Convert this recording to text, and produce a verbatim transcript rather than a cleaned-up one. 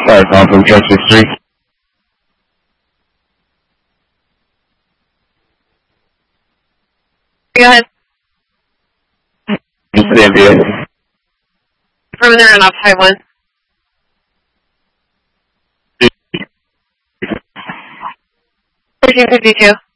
Sorry, calling from Junction Street. Go ahead. You said yes. From there and off high one. thirteen fifty-two.